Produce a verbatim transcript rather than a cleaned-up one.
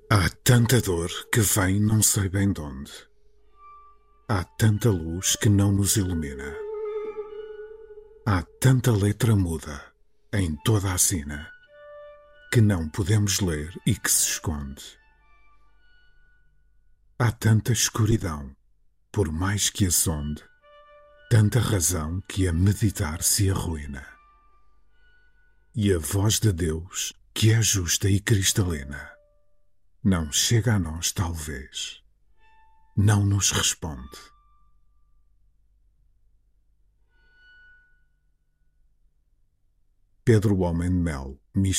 Há tanta dor que vem não sei bem de onde. Há tanta luz que não nos ilumina. Há tanta letra muda em toda a sina que não podemos ler e que se esconde. Há tanta escuridão, por mais que a sonde, tanta razão que a meditar se arruína. E a voz de Deus, que é justa e cristalina, não chega a nós talvez, não nos responde. Pedro Homem de Mel,